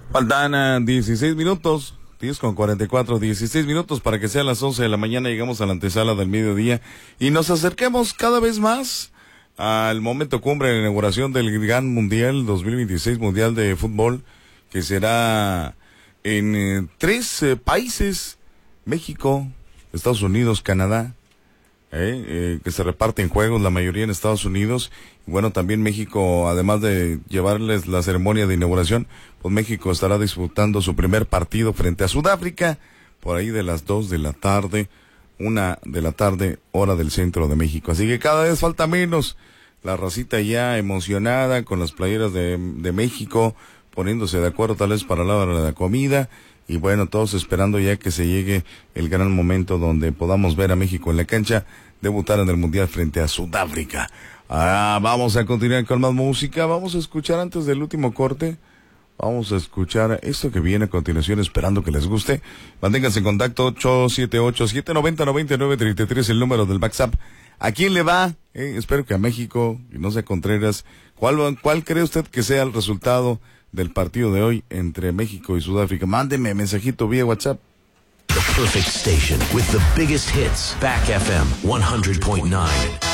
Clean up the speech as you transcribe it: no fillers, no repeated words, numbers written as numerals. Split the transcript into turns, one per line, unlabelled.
Faltan 16 minutos, 10:44, 16 minutos para que sean las 11 de la mañana. Llegamos a la antesala del mediodía y nos acerquemos cada vez más al momento cumbre de la inauguración del Gran Mundial 2026, Mundial de Fútbol, que será en tres países: México, Estados Unidos, Canadá, que se reparten juegos, la mayoría en Estados Unidos. Y bueno, también México, además de llevarles la ceremonia de inauguración, pues México estará disputando su primer partido frente a Sudáfrica, por ahí de las 2 de la tarde, 1 de la tarde, hora del centro de México. Así que cada vez falta menos. La racita ya emocionada con las playeras de México, poniéndose de acuerdo tal vez para la hora de la comida. Y bueno, todos esperando ya que se llegue el gran momento donde podamos ver a México en la cancha debutar en el Mundial frente a Sudáfrica. Vamos a continuar con más música. Vamos a escuchar antes del último corte. Vamos a escuchar esto que viene a continuación, esperando que les guste. Manténganse en contacto, 878-790-9933, el número del WhatsApp. ¿A quién le va? Espero que a México, y no sea Contreras. ¿Cuál cree usted que sea el resultado del partido de hoy entre México y Sudáfrica? Mándeme mensajito vía WhatsApp.
The perfect station with the biggest hits. Back FM 100.9.